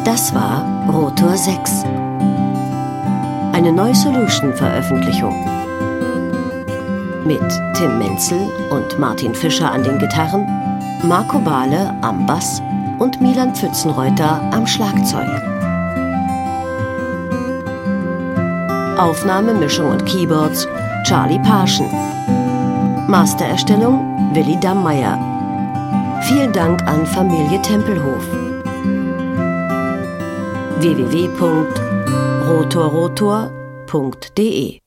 Das war Rotor 6. Eine Neue Solution-Veröffentlichung. Mit Tim Menzel und Martin Fischer an den Gitarren, Marco Bahle am Bass und Milan Pfützenreuter am Schlagzeug. Aufnahme, Mischung und Keyboards Charlie Parschen. Mastererstellung Willi Dammeier. Vielen Dank an Familie Tempelhof. www.rotorrotor.de